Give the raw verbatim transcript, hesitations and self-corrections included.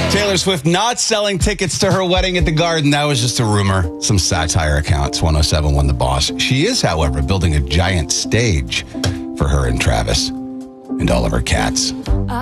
Taylor Swift not selling tickets to her wedding at the Garden. That was just a rumor. Some satire accounts. one oh seven one The Boss. She is, however, building a giant stage for her and Travis and all of her cats.